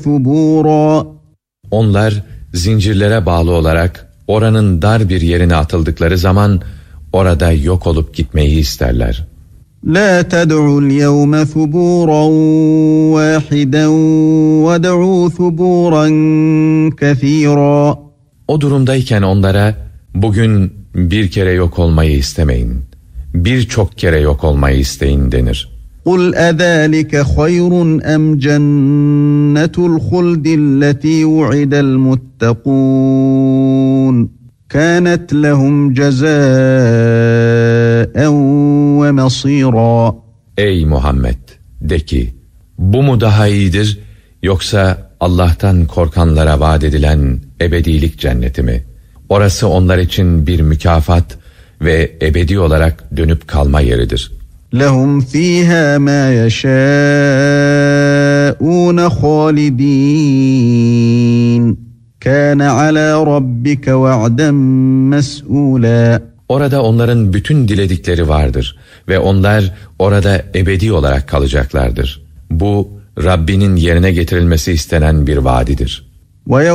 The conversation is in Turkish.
ثُبُورًا. Onlar zincirlere bağlı olarak oranın dar bir yerine atıldıkları zaman orada yok olup gitmeyi isterler. لَا تَدْعُوا الْيَوْمَ ثُبُورًا وَاحِدًا وَادْعُوا ثُبُورًا كَثِيرًا. O durumdayken onlara bugün bir kere yok olmayı istemeyin, birçok kere yok olmayı isteyin denir. قُلْ أَذَٰلِكَ خَيْرٌ أَمْ جَنَّةُ الْخُلْدِ الَّتِي وُعِدَ الْمُتَّقُونَ كَانَتْ لَهُمْ جَزَاءً وَمَصِيرًا. Ey Muhammed! De ki, bu mu daha iyidir, yoksa Allah'tan korkanlara vaat edilen ebedilik cenneti mi? Orası onlar için bir mükafat ve ebedi olarak dönüp kalma yeridir. لَهُمْ فِيهَا مَا يَشَاءُونَ خَالِدِينَ كَانَ عَلَى رَبِّكَ وَعْدًا مَسْئُولًا. Orada onların bütün diledikleri vardır ve onlar orada ebedi olarak kalacaklardır. Bu Rabbinin yerine getirilmesi istenen bir vaadidir.